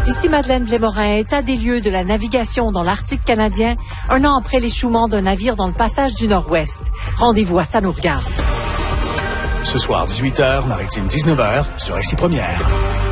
Ici Madeleine Blais-Morin, état des lieux de la navigation dans l'Arctique canadien, un an après l'échouement d'un navire dans le passage du Nord-Ouest. Rendez-vous à Ça nous regarde. Ce soir, 18h, Maritime 19h, sur Ici Première.